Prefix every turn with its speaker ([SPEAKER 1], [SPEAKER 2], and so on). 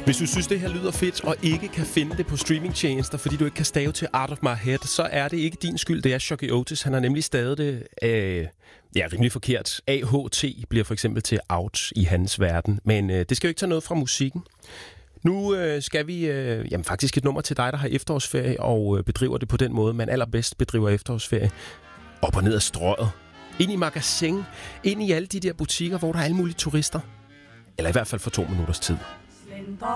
[SPEAKER 1] Hvis du synes, det her lyder fedt, og ikke kan finde det på streamingtjenester, fordi du ikke kan stave til Out of My Head, så er det ikke din skyld. Det er Shocky Otis. Han har nemlig stavet det rimelig forkert. AHT bliver for eksempel til out i hans verden. Men det skal jo ikke tage noget fra musikken. Nu skal vi faktisk et nummer til dig, der har efterårsferie og bedriver det på den måde, man allerbedst bedriver efterårsferie. Op og ned ad strøget. Ind i magasin. Ind i alle de der butikker, hvor der er alle mulige turister. Eller i hvert fald for 2 minutters tid.